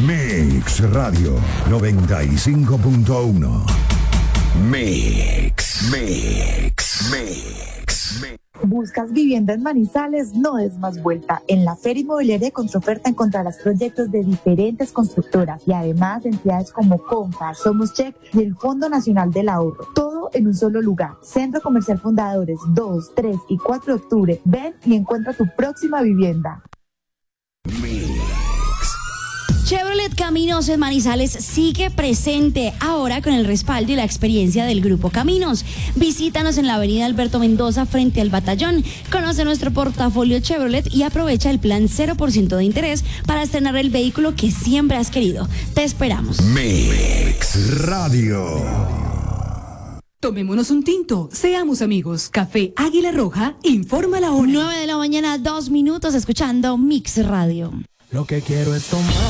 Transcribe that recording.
Mix Radio 95.1. Mix. ¿Buscas vivienda en Manizales? No des más vuelta. En la Feria Inmobiliaria de Construoferta encontrarás proyectos de diferentes constructoras y además entidades como Compa, Somos Check y el Fondo Nacional del Ahorro. Todo en un solo lugar. Centro Comercial Fundadores, 2, 3 y 4 de octubre. Ven y encuentra tu próxima vivienda. Chevrolet Caminos en Manizales sigue presente ahora con el respaldo y la experiencia del Grupo Caminos. Visítanos en la avenida Alberto Mendoza frente al Batallón. Conoce nuestro portafolio Chevrolet y aprovecha el plan 0% de interés para estrenar el vehículo que siempre has querido. Te esperamos. Mix Radio. Tomémonos un tinto, seamos amigos. Café Águila Roja, informa la hora. 9 de la mañana, 2 minutos, escuchando Mix Radio. Lo que quiero es tomar.